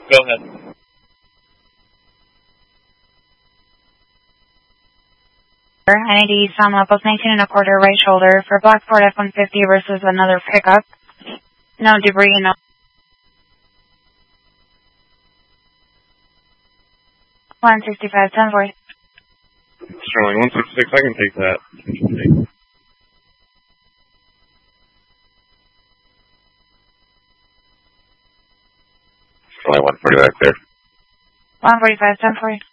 Go ahead. I need some levels 19 1/4 right shoulder for Black Ford F-150 versus another pickup. No debris, no. 165, 10-4. Sterling 166, I can take that. Sterling 145 clear. 145, 10-4.